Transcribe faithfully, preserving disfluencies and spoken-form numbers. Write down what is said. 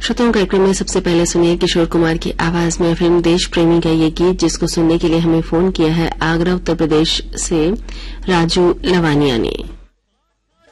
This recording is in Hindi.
श्रोताओं कार्यक्रम में सबसे पहले सुनिए किशोर कुमार की आवाज में फिल्म देश प्रेमी का ये गीत, जिसको सुनने के लिए हमें फोन किया है आगरा उत्तर प्रदेश से राजू लवानिया ने।